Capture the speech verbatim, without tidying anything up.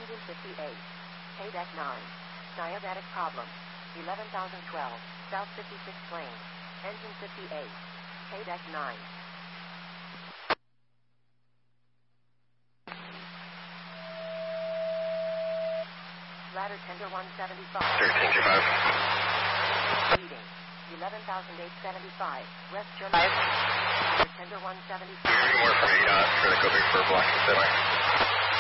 Engine fifty-eight. K-Deck nine. Diabatic problem. eleven thousand twelve. South fifty-sixth lane. Engine fifty-eight. K-Deck nine. Ladder tender one seventy-five. thirteen two five. Reading. eleven thousand eight hundred seventy-five. West Germany. Ladder tender one seventy-five. More for me, uh, for the Kobe for blocking the